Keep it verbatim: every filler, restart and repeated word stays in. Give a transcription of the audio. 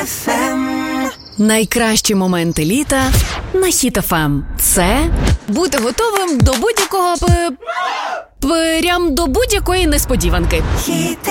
еф ем. Найкращі моменти літа на Хіт еф ем. Це бути готовим до будь-якого п... прям до будь-якої несподіванки. Хіт